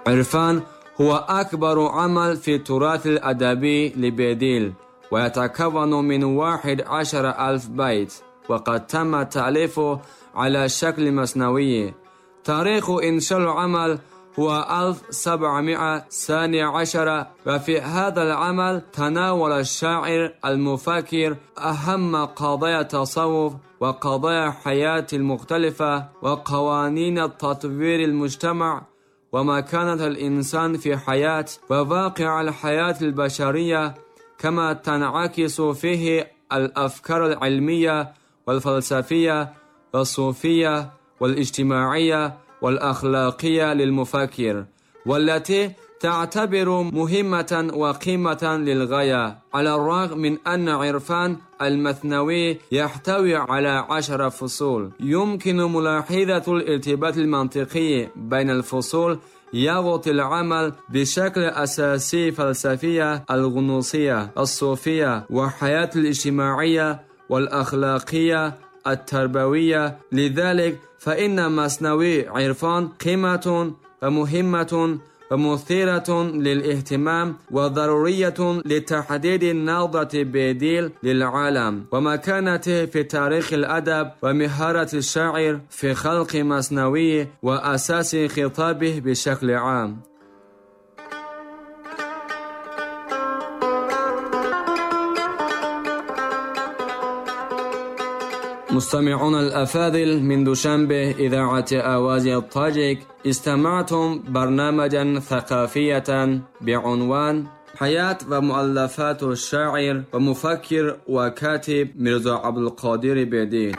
عرفان هو أكبر عمل في التراث الأدبي لبيديل، ويتكون من 11,000 بيت، وقد تم تأليفه على شكل مثنوي. تاريخ إنشاء العمل هو 1712، وفي هذا العمل تناول الشاعر المفكر أهم قضايا التصوف وقضايا الحياة المختلفة وقوانين تطوير المجتمع ومكانة الإنسان في حياة وواقع الحياة البشرية، كما تنعكس فيه الأفكار العلمية والفلسفية والصوفية والاجتماعية والأخلاقية للمفكر، والتي تعتبر مهمة وقيمة للغاية، على الرغم من أن عرفان المثنوي يحتوي على 10 فصول. يمكن ملاحظة الارتباط المنطقي بين الفصول. يغطي العمل بشكل أساسي فلسفية الغنوصية الصوفية وحياة الاجتماعية والأخلاقية التربوية. لذلك فإن مثنوي عرفان قيمة ومهمة ومثيرة للاهتمام وضرورية لتحديد نظرة بيديل للعالم ومكانته في تاريخ الأدب ومهارة الشاعر في خلق مثنوي وأساس خطابه بشكل عام. مستمعون الأفاضل، من دوشنبه إذاعة آوازي الطاجيك استمعتم برنامجا ثقافية بعنوان حياة ومؤلفات الشاعر ومفكر وكاتب ميرزا عبدالقادر بيديل.